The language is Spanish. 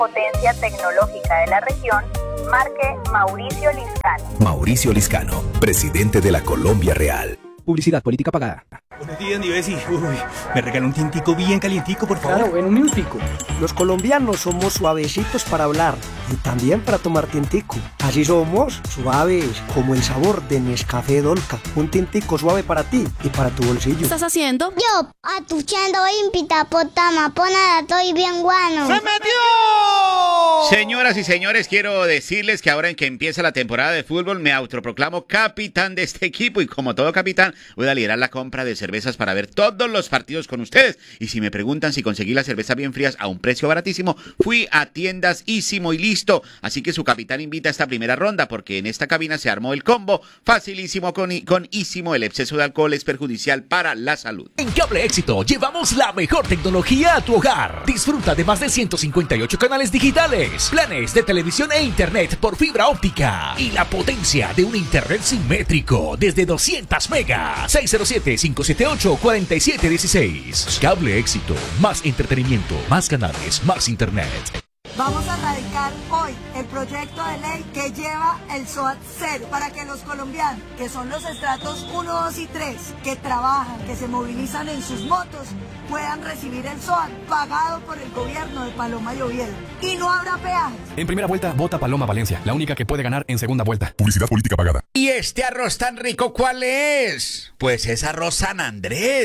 potencia tecnológica de la región, marque Mauricio Liscano. Mauricio Liscano, presidente de la Colombia Real. Publicidad política pagada. Buenos días, mi Bessie. Me regaló un tintico bien calientico, por favor. Claro, en un minutico. Los colombianos somos suavecitos para hablar y también para tomar tintico. Así somos suaves, como el sabor de Nescafé Dolca. Un tintico suave para ti y para tu bolsillo. ¿Qué estás haciendo? Yo, atuchando impita potama, ponada, estoy bien guano. ¡Se metió! Señoras y señores, quiero decirles que ahora en que empieza la temporada de fútbol me autoproclamo capitán de este equipo y como todo capitán voy a liderar la compra de cervezas para ver todos los partidos con ustedes. Y si me preguntan si conseguí las cervezas bien frías a un precio baratísimo, fui a tiendas Ísimo y listo. Así que su capitán invita a esta primera ronda porque en esta cabina se armó el combo facilísimo con Ísimo. El exceso de alcohol es perjudicial para la salud. En Cable Éxito llevamos la mejor tecnología a tu hogar. Disfruta de más de 158 canales digitales, planes de televisión e internet por fibra óptica y la potencia de un internet simétrico desde 200 megas. 607-578-4716. Cable Éxito. Más entretenimiento, más canales, más internet. Vamos a radicar hoy el proyecto de ley que lleva el SOAT cero para que los colombianos, que son los estratos 1, 2 y 3, que trabajan, que se movilizan en sus motos, puedan recibir el SOAT pagado por el gobierno de Paloma y Oviedo. Y no habrá peajes. En primera vuelta, vota Paloma Valencia, la única que puede ganar en segunda vuelta. Publicidad política pagada. ¿Y este arroz tan rico cuál es? Pues es arroz San Andrés.